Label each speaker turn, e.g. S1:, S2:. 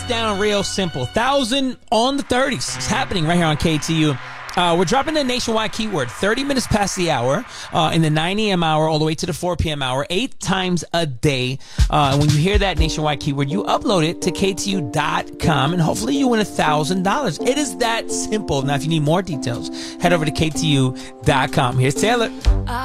S1: down real simple. 1,000 on the 30s. It's happening right here on KTU. We're dropping the nationwide keyword 30 minutes past the hour, in the 9 a.m. hour all the way to the 4 p.m. hour, 8 times a day. And when you hear that nationwide keyword, you upload it to KTU.com and hopefully you win $1,000. It is that simple. Now, if you need more details, head over to KTU.com. Here's Taylor.